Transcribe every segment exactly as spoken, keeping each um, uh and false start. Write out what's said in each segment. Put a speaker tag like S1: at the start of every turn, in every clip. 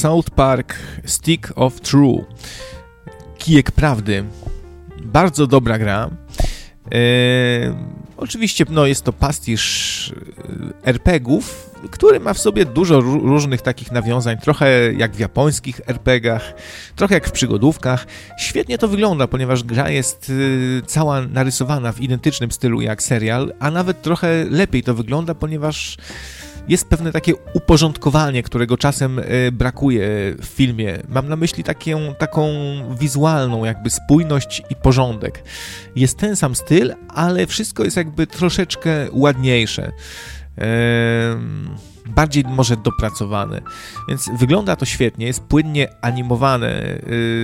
S1: South Park Stick of Truth. Kijek Prawdy. Bardzo dobra gra. Eee, oczywiście no, jest to pastisz er pe gów, który ma w sobie dużo różnych takich nawiązań, trochę jak w japońskich er pe gach, trochę jak w przygodówkach. Świetnie to wygląda, ponieważ gra jest y, cała narysowana w identycznym stylu jak serial, a nawet trochę lepiej to wygląda, ponieważ jest pewne takie uporządkowanie, którego czasem y, brakuje w filmie. Mam na myśli taką, taką wizualną jakby spójność i porządek. Jest ten sam styl, ale wszystko jest jakby troszeczkę ładniejsze. Bardziej może dopracowane, więc wygląda to świetnie, jest płynnie animowane.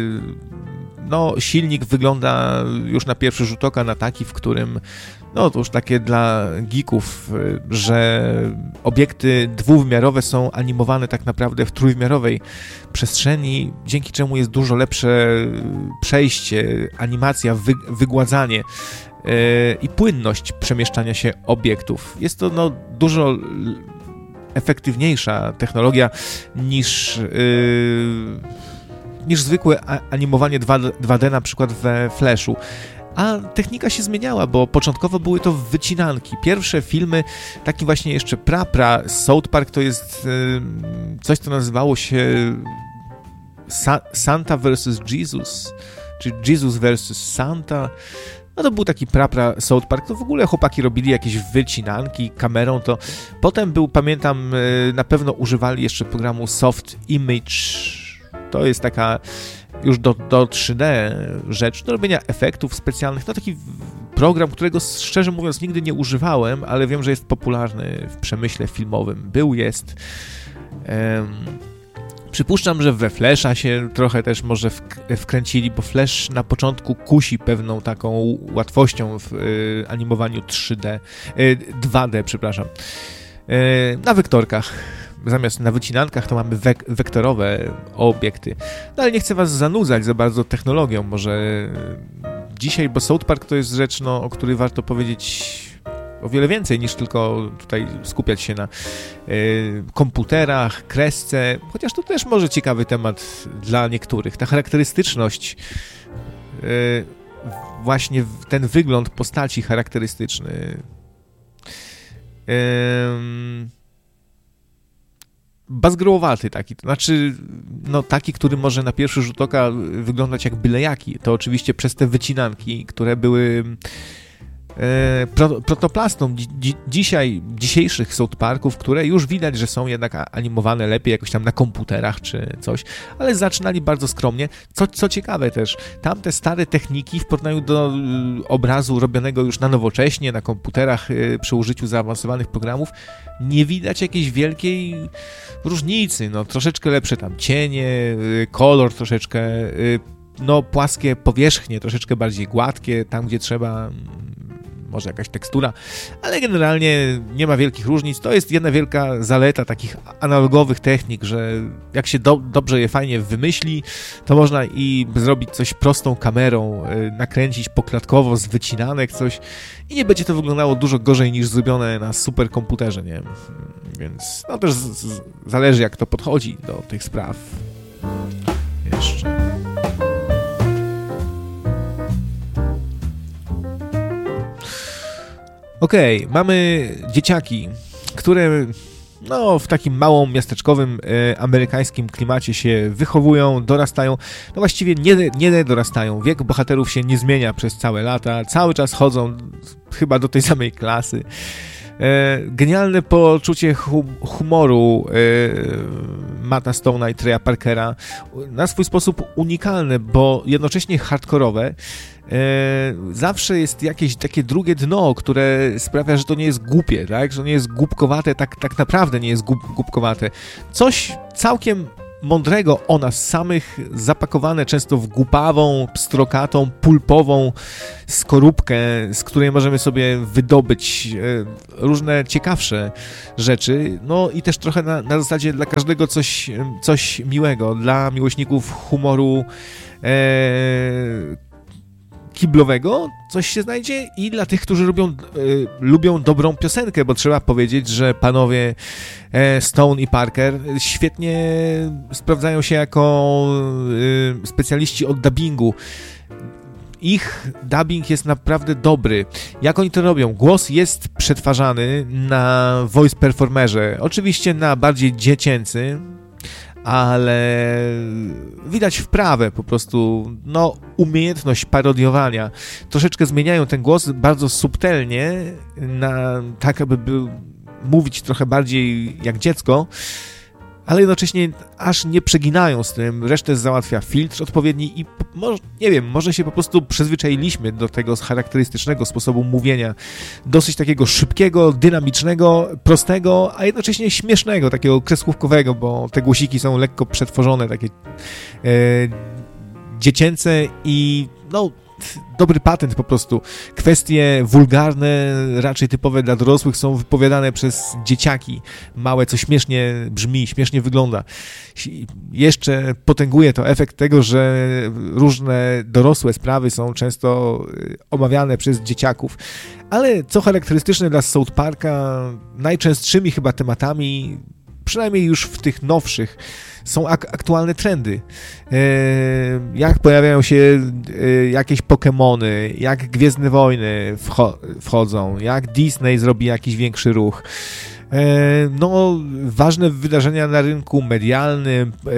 S1: No, silnik wygląda już na pierwszy rzut oka na taki, w którym no to już takie dla geeków, że obiekty dwuwymiarowe są animowane tak naprawdę w trójwymiarowej przestrzeni, dzięki czemu jest dużo lepsze przejście, animacja, wy, wygładzanie i płynność przemieszczania się obiektów. Jest to no, dużo efektywniejsza technologia niż, yy, niż zwykłe animowanie dwa D na przykład we Flashu. A technika się zmieniała, bo początkowo były to wycinanki. Pierwsze filmy, taki właśnie jeszcze pra-pra South Park, to jest yy, coś, co nazywało się Sa- Santa versus Jesus, czy Jesus versus Santa. No to był taki pra-pra South Park, to w ogóle chłopaki robili jakieś wycinanki kamerą, to potem był, pamiętam, na pewno używali jeszcze programu Soft Image, to jest taka już do, do trzy D rzecz, do robienia efektów specjalnych, no taki program, którego szczerze mówiąc nigdy nie używałem, ale wiem, że jest popularny w przemyśle filmowym, był, jest. Um, Przypuszczam, że we Flasha się trochę też może wkręcili, bo Flash na początku kusi pewną taką łatwością w y, animowaniu trzy D, y, dwa D, przepraszam. Y, na wektorkach. Zamiast na wycinankach to mamy wek- wektorowe obiekty. No ale nie chcę was zanudzać za bardzo technologią, może dzisiaj, bo South Park to jest rzecz, no, o której warto powiedzieć o wiele więcej niż tylko tutaj skupiać się na y, komputerach, kresce, chociaż to też może ciekawy temat dla niektórych. Ta charakterystyczność, y, właśnie ten wygląd postaci charakterystyczny, y, bazgrołowaty taki, to znaczy no taki, który może na pierwszy rzut oka wyglądać jak byle jaki. To oczywiście przez te wycinanki, które były Pro, protoplastą dzi, dzisiaj, dzisiejszych South Parków, które już widać, że są jednak animowane lepiej jakoś tam na komputerach czy coś, ale zaczynali bardzo skromnie. Co, co ciekawe też, tamte stare techniki w porównaniu do y, obrazu robionego już na nowocześnie, na komputerach y, przy użyciu zaawansowanych programów, nie widać jakiejś wielkiej różnicy. No, troszeczkę lepsze tam cienie, y, kolor troszeczkę, y, no płaskie powierzchnie, troszeczkę bardziej gładkie, tam gdzie trzeba, może jakaś tekstura, ale generalnie nie ma wielkich różnic. To jest jedna wielka zaleta takich analogowych technik, że jak się do, dobrze je fajnie wymyśli, to można i zrobić coś prostą kamerą, yy, nakręcić poklatkowo z wycinanek coś i nie będzie to wyglądało dużo gorzej niż zrobione na superkomputerze, nie? Więc no też z, z, zależy jak to podchodzi do tych spraw. Jeszcze... Okej, okay, mamy dzieciaki, które no, w takim małym, miasteczkowym, e, amerykańskim klimacie się wychowują, dorastają. No właściwie nie, nie dorastają. Wiek bohaterów się nie zmienia przez całe lata. Cały czas chodzą chyba do tej samej klasy. E, genialne poczucie hum- humoru e, Matta Stone'a i Treya Parkera. Na swój sposób unikalne, bo jednocześnie hardkorowe. Zawsze jest jakieś takie drugie dno, które sprawia, że to nie jest głupie, tak? Że nie jest głupkowate, tak, tak naprawdę nie jest głup, głupkowate. Coś całkiem mądrego o nas samych, zapakowane często w głupawą, pstrokatą, pulpową skorupkę, z której możemy sobie wydobyć różne ciekawsze rzeczy. No i też trochę na, na zasadzie dla każdego coś, coś miłego. Dla miłośników humoru, e, kiblowego coś się znajdzie i dla tych, którzy lubią, y, lubią dobrą piosenkę, bo trzeba powiedzieć, że panowie e, Stone i Parker świetnie sprawdzają się jako y, specjaliści od dubbingu. Ich dubbing jest naprawdę dobry. Jak oni to robią? Głos jest przetwarzany na voice performerze, oczywiście na bardziej dziecięcy, ale widać wprawę po prostu, no, umiejętność parodiowania. Troszeczkę zmieniają ten głos bardzo subtelnie, na, tak aby był, mówić trochę bardziej jak dziecko, ale jednocześnie aż nie przeginają z tym, resztę załatwia filtr odpowiedni i może, nie wiem, może się po prostu przyzwyczailiśmy do tego charakterystycznego sposobu mówienia, dosyć takiego szybkiego, dynamicznego, prostego, a jednocześnie śmiesznego, takiego kreskówkowego, bo te głosiki są lekko przetworzone, takie e, dziecięce i no dobry patent po prostu. Kwestie wulgarne, raczej typowe dla dorosłych są wypowiadane przez dzieciaki małe, co śmiesznie brzmi, śmiesznie wygląda. Jeszcze potęguje to efekt tego, że różne dorosłe sprawy są często omawiane przez dzieciaków. Ale co charakterystyczne dla South Parka, najczęstszymi chyba tematami, przynajmniej już w tych nowszych, są ak- aktualne trendy. E, jak pojawiają się e, jakieś Pokemony, jak Gwiezdne Wojny wcho- wchodzą, jak Disney zrobi jakiś większy ruch. E, no, ważne wydarzenia na rynku medialnym, e,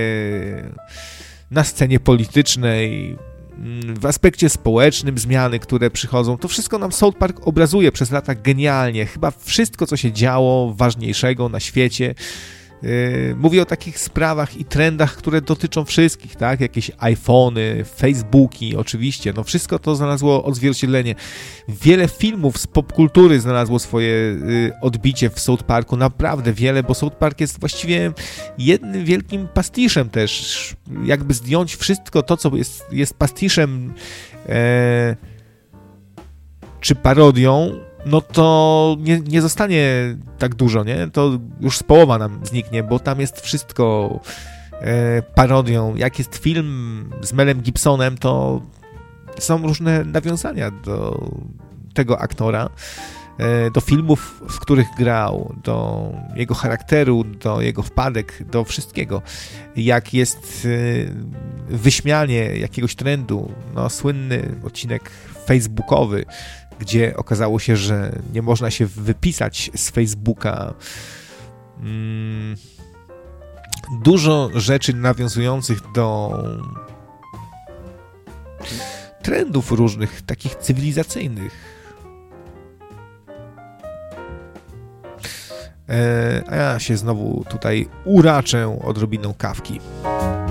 S1: na scenie politycznej, w aspekcie społecznym, zmiany, które przychodzą, to wszystko nam South Park obrazuje przez lata genialnie. Chyba wszystko, co się działo ważniejszego na świecie. Yy, mówię o takich sprawach i trendach, które dotyczą wszystkich, tak? Jakieś iPhony, Facebooki, oczywiście. No wszystko to znalazło odzwierciedlenie. Wiele filmów z popkultury znalazło swoje yy, odbicie w South Parku. Naprawdę wiele, bo South Park jest właściwie jednym wielkim pastiszem też. Jakby zdjąć wszystko to, co jest, jest pastiszem yy, czy parodią, no to nie, nie zostanie tak dużo, nie? To już z połowa nam zniknie, bo tam jest wszystko e, parodią. Jak jest film z Melem Gibsonem, to są różne nawiązania do tego aktora, e, do filmów, w których grał, do jego charakteru, do jego wpadek, do wszystkiego. Jak jest e, wyśmianie jakiegoś trendu, no słynny odcinek facebookowy, gdzie okazało się, że nie można się wypisać z Facebooka. Hmm. Dużo rzeczy nawiązujących do trendów różnych, takich cywilizacyjnych. E, a ja się znowu tutaj uraczę odrobiną kawki.